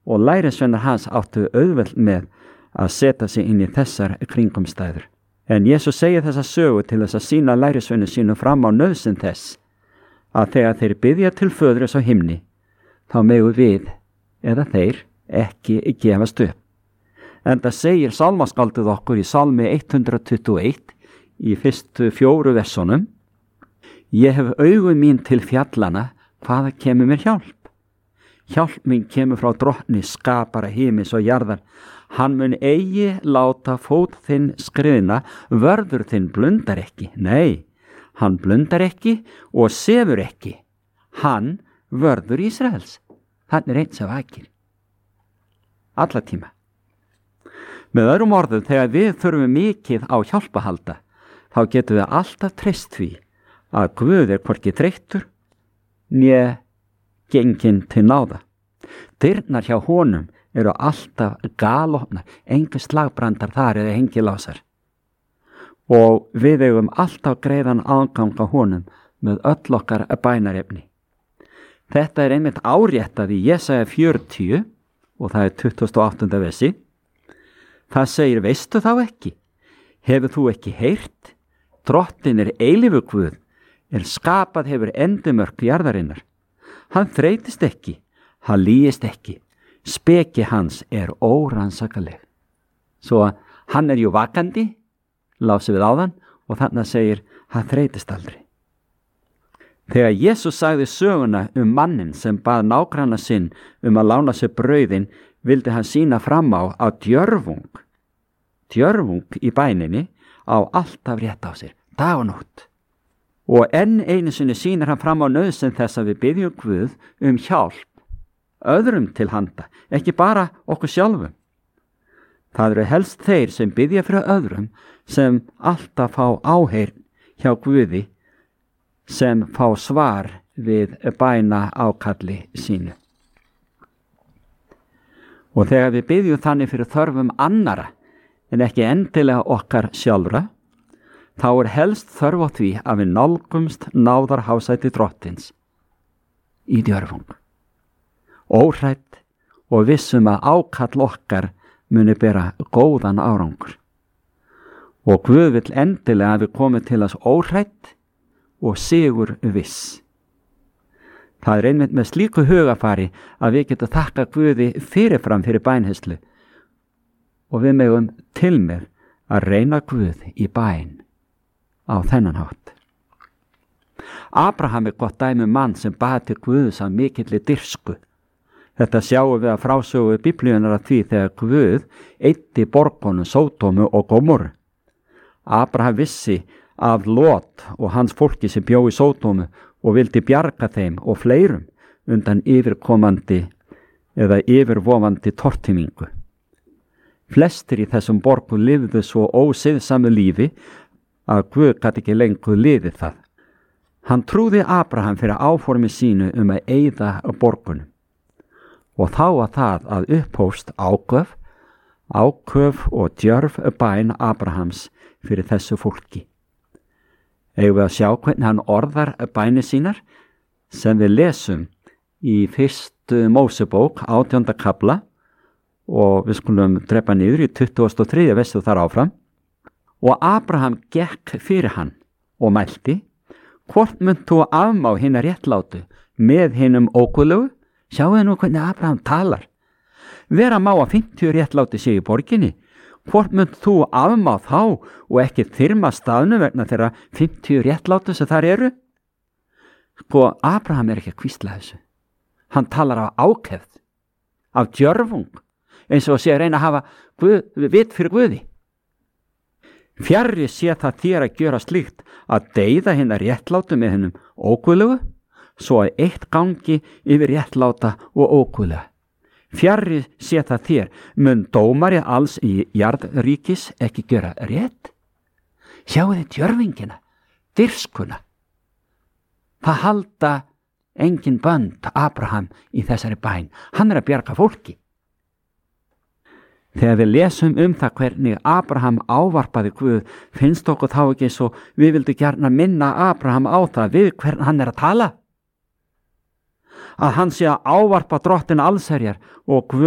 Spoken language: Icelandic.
og lærisveinar hans áttu auðvelt með að setja sig inn í þessar kringumstæður. En Jesus segir þessa sögu til þess að sýna lærisveinu sínu fram á nauðsyn þess að þegar þeir biðja til Föðurins á himni, þá megu við eða þeir ekki gefast upp. Enda segir sálmaskáldið okkur í Sálmi 121 í fyrstu 4 versunum: Ég hef augu mín til fjallana, hvaða kemur mér hjálp? Hjálp mín kemur frá Drottni, skapara himins og jarðar. Hann mun eigi láta fót þinn skriðna, vörður þinn blundar ekki. Nei, hann blundar ekki og sefur ekki. Hann vörður Ísraels. Hann einn sem vakir. Alla tíma. Með öðrum orðum, þegar við þurfum mikið á hjálp að halda, þá getum við alltaf treyst því að Guð hvorki þreyttur né genginn til náða. Dyrnar hjá honum eru alltaf galopnar, engu slagbrandar þar eða hengilásar. Og við eigum alltaf greiðan aðgang á honum með öll okkar bænarefni. Þetta einmitt áréttað í Jesaja 40 og það 28. versi. Það segir: Veistu þá ekki? Hefur þú ekki heyrt? Drottinn eilífur Guð, skapað hefur endimörk jarðarinnar. Hann þreytist ekki, hann lýgist ekki, speki hans órannsakaleg. Svo hann jú vakandi, lási við áðan, og þarna segir: hann þreytist aldrei. Þegar Jesus sagði söguna mannin sem bað nágranna sinn að lána sér brauðin, vildi hann sýna fram á að djörfung í bæninni á alltaf rétt á sér, dag og nótt. Og enn einu sinni sýnir hann fram á nauðsyn þess að við biðjum Guð hjálp öðrum til handa, ekki bara okkur sjálfum. Það eru helst þeir sem biðja fyrir öðrum sem alltaf fá áheyrn hjá Guði, sem fá svar við bæna ákalli sínu. Og þegar við biðjum þannig fyrir þörfum annara en ekki endilega okkar sjálfra, þá helst þörf á því að við nálgumst náðarhásæti Drottins í djörfung, óhrædd og vissum að ákall okkar muni bera góðan árangur. Og Guð vill endilega að við komum til hans óhrædd og sigur viss. Það einmitt með slíku hugafari að við getum þakka Guði fyrirfram fyrir bænheyslu, og við megum til með að reyna Guð í bæn á þennan hátt. Abraham gott dæmi mann sem bað til Guðs af mikilli dirsku. Þetta sjáum við að frásögu Biblíunnar af því þegar Guð eyddi borgunum Sódómu og Gómorru. Abraham vissi af Lot og hans fólki sem bjó í Sódómu og vildi bjarga þeim og fleirum undan yfirkomandi eða yfirvofandi tortímingu. Flestir í þessum borgum lifðu svo ósiðsamu lífi að Guð gat ekki lengur liðið það. Hann trúði Abraham fyrir áformi sínu að eyða borgunum. Og þá var það að upphófst áköf og djörf bæn Abrahams fyrir þessu fólki. Eigum við að sjá hvernig hann orðar bænir sínar sem við lesum í 1. Mósebók 18. kafla, og við skulum drepa niður í 23. versu þar áfram. Og Abraham gekk fyrir hann og mælti: Hvort munt þú afmá hina réttlátu með hinum óguðlegu? Sjáðu nú hvernig Abraham talar. Vera má að 50 réttláti sé í borginni. Hvort munt þú afmá þá og ekki þyrma staðnum vegna þeirra 50 réttlátu sem þar eru? Sko, Abraham ekki að hvísla þessu. Hann talar af ákefð, af djörfung, eins og sé að reyna að hafa vit fyrir Guði. Fjarri sé það þér að gjöra slíkt að deyða hina réttlátu með hennum óguðlegu, svo að eitt gangi yfir réttláta og óguðlega. Fjarri sé það þér, mun dómari alls í jarðríkis ekki gjöra rétt? Sjáu þið djörfingina, dirskuna. Það halda engin bönd Abraham í þessari bæn. Hann að bjarga fólki. Þegar við lesum það hvernig Abraham ávarpaði Guð, finnst okkur þá ekki svo við vildu gjarna minna Abraham á það við hvern hann að tala? Að hann sé að ávarpa Drottinn allsherjar og Guð